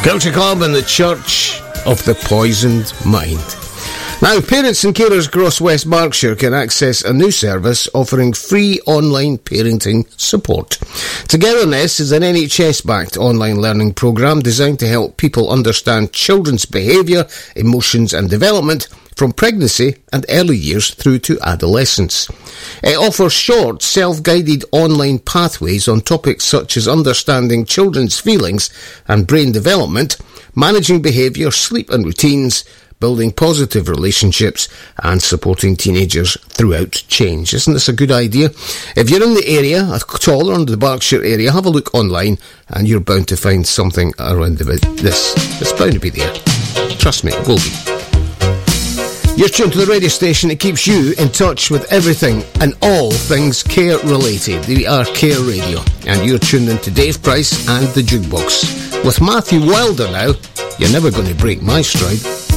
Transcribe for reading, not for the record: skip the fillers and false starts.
Culture Club and the Church of the Poisoned Mind. Now, parents and carers across West Berkshire can access a new service offering free online parenting support. Togetherness is an NHS-backed online learning programme designed to help people understand children's behaviour, emotions and development from pregnancy and early years through to adolescence. It offers short, self-guided online pathways on topics such as understanding children's feelings and brain development, managing behaviour, sleep and routines, building positive relationships and supporting teenagers throughout change. Isn't this a good idea? If you're in the area at all or in the Berkshire area, have a look online and you're bound to find something around about this. It's bound to be there. Trust me, it will be. You're tuned to the radio station that keeps you in touch with everything and all things care related. We are Care Radio, and you're tuned in to Dave Price and the Jukebox. With Matthew Wilder now, you're never going to break my stride.